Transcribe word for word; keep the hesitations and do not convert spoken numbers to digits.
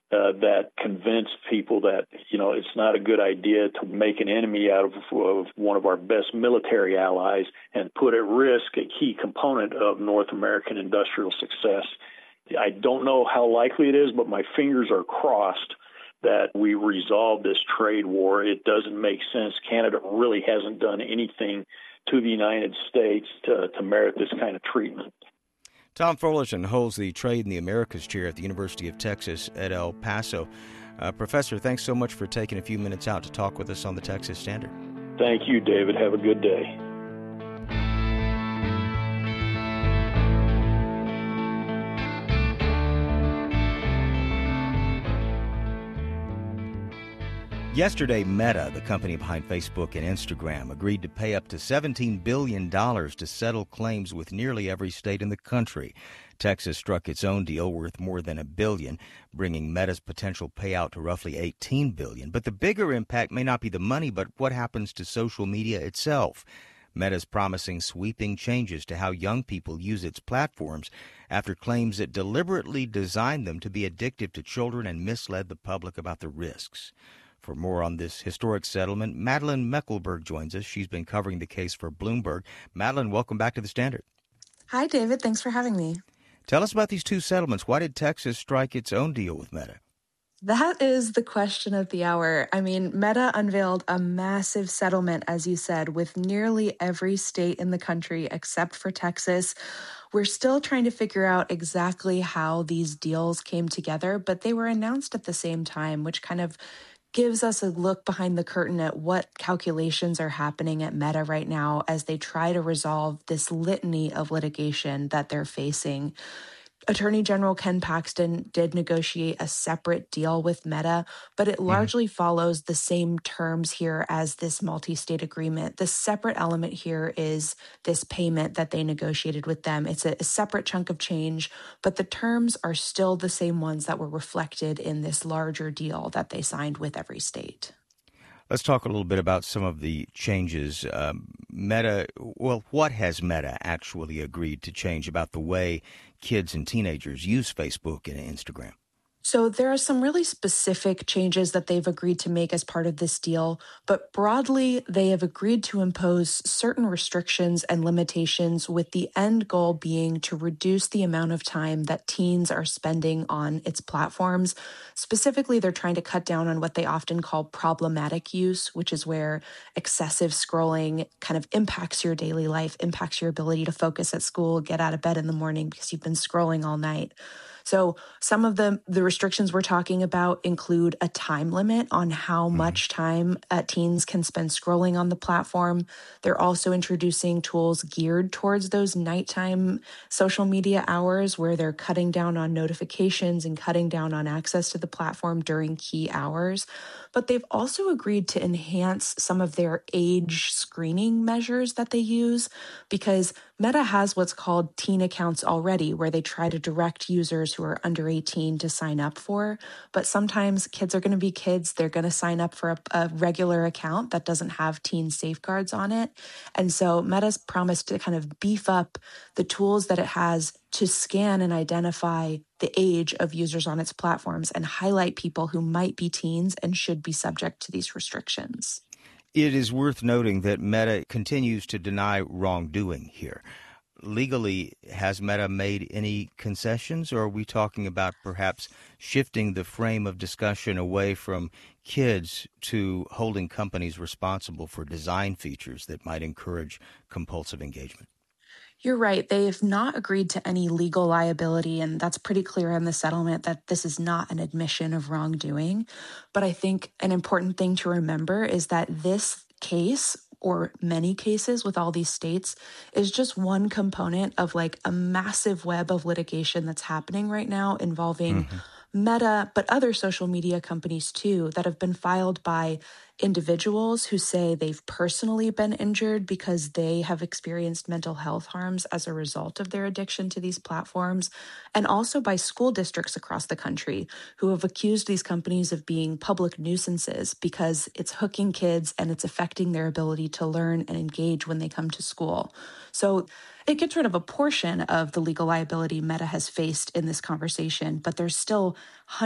uh, that convince people that, you know, it's not a good idea to make an enemy out of, of one of our best military allies and put at risk a key component of North American industrial success. I don't know how likely it is, but my fingers are crossed that we resolve this trade war. It doesn't make sense. Canada really hasn't done anything to the United States to, to merit this kind of treatment. Tom Froehlichen holds the Trade in the Americas chair at the University of Texas at El Paso. Uh, Professor, thanks so much for taking a few minutes out to talk with us on the Texas Standard. Thank you, David. Have a good day. Yesterday, Meta, the company behind Facebook and Instagram, agreed to pay up to seventeen billion dollars to settle claims with nearly every state in the country. Texas struck its own deal worth more than a billion, bringing Meta's potential payout to roughly eighteen billion dollars. But the bigger impact may not be the money, but what happens to social media itself. Meta's promising sweeping changes to how young people use its platforms after claims it deliberately designed them to be addictive to children and misled the public about the risks. For more on this historic settlement, Madeline Meckelberg joins us. She's been covering the case for Bloomberg. Madeline, welcome back to the Standard. Hi, David. Thanks for having me. Tell us about these two settlements. Why did Texas strike its own deal with Meta? That is the question of the hour. I mean, Meta unveiled a massive settlement, as you said, with nearly every state in the country except for Texas. We're still trying to figure out exactly how these deals came together, but they were announced at the same time, which kind of gives us a look behind the curtain at what calculations are happening at Meta right now as they try to resolve this litany of litigation that they're facing. Attorney General Ken Paxton did negotiate a separate deal with Meta, but it largely mm-hmm. follows the same terms here as this multi-state agreement. The separate element here is this payment that they negotiated with them. It's a, a separate chunk of change, but the terms are still the same ones that were reflected in this larger deal that they signed with every state. Let's talk a little bit about some of the changes. Um, Meta, well, what has Meta actually agreed to change about the way kids and teenagers use Facebook and Instagram? So there are some really specific changes that they've agreed to make as part of this deal, but broadly, they have agreed to impose certain restrictions and limitations with the end goal being to reduce the amount of time that teens are spending on its platforms. Specifically, they're trying to cut down on what they often call problematic use, which is where excessive scrolling kind of impacts your daily life, impacts your ability to focus at school, get out of bed in the morning because you've been scrolling all night. So some of the, the restrictions we're talking about include a time limit on how mm-hmm. much time uh, teens can spend scrolling on the platform. They're also introducing tools geared towards those nighttime social media hours where they're cutting down on notifications and cutting down on access to the platform during key hours. But they've also agreed to enhance some of their age screening measures that they use because Meta has what's called teen accounts already, where they try to direct users who are under eighteen to sign up for. But sometimes kids are going to be kids. They're going to sign up for a, a regular account that doesn't have teen safeguards on it. And so Meta's promised to kind of beef up the tools that it has to scan and identify the age of users on its platforms and highlight people who might be teens and should be subject to these restrictions. It is worth noting that Meta continues to deny wrongdoing here. Legally, has Meta made any concessions, or are we talking about perhaps shifting the frame of discussion away from kids to holding companies responsible for design features that might encourage compulsive engagement? You're right. They have not agreed to any legal liability, and that's pretty clear in the settlement that this is not an admission of wrongdoing. But I think an important thing to remember is that this case, or many cases with all these states, is just one component of like a massive web of litigation that's happening right now involving mm-hmm. Meta, but other social media companies too, that have been filed by individuals who say they've personally been injured because they have experienced mental health harms as a result of their addiction to these platforms, and also by school districts across the country who have accused these companies of being public nuisances because it's hooking kids and it's affecting their ability to learn and engage when they come to school. So it gets rid of a portion of the legal liability Meta has faced in this conversation, but there's still hundreds